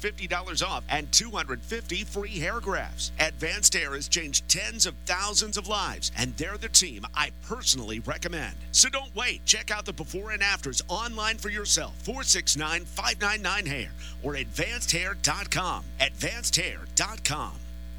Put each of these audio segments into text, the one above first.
$250 off and 250 free hair grafts. Advanced Hair has changed tens of thousands of lives, and they're the team I personally recommend. So don't wait. Check out the before and afters online for yourself. 469-599-HAIR or advancedhair.com. Advancedhair.com.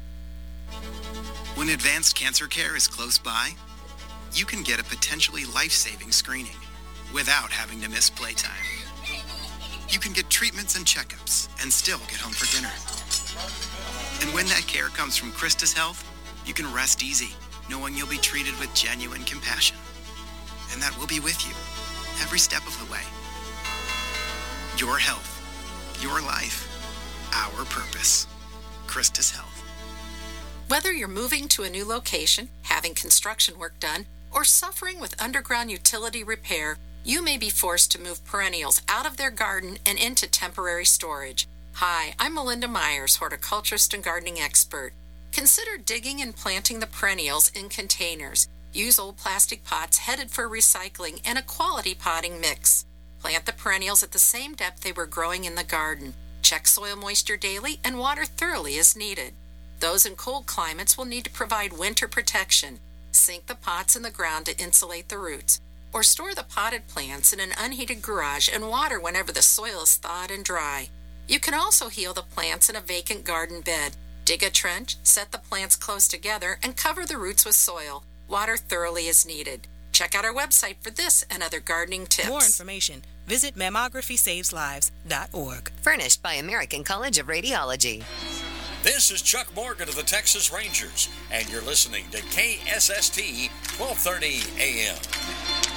When advanced cancer care is close by, you can get a potentially life-saving screening without having to miss playtime. You can get treatments and checkups and still get home for dinner. And when that care comes from Christus Health, you can rest easy, knowing you'll be treated with genuine compassion. And that we'll be with you every step of the way. Your health, your life, our purpose. Christus Health. Whether you're moving to a new location, having construction work done, or suffering with underground utility repair, you may be forced to move perennials out of their garden and into temporary storage. Hi, I'm Melinda Myers, horticulturist and gardening expert. Consider digging and planting the perennials in containers. Use old plastic pots headed for recycling and a quality potting mix. Plant the perennials at the same depth they were growing in the garden. Check soil moisture daily and water thoroughly as needed. Those in cold climates will need to provide winter protection. Sink the pots in the ground to insulate the roots, or store the potted plants in an unheated garage and water whenever the soil is thawed and dry. You can also heal the plants in a vacant garden bed. Dig a trench, set the plants close together, and cover the roots with soil. Water thoroughly as needed. Check out our website for this and other gardening tips. More information, visit mammography-saves-lives.org. Furnished by American College of Radiology. This is Chuck Morgan of the Texas Rangers, and you're listening to KSST 1230 AM.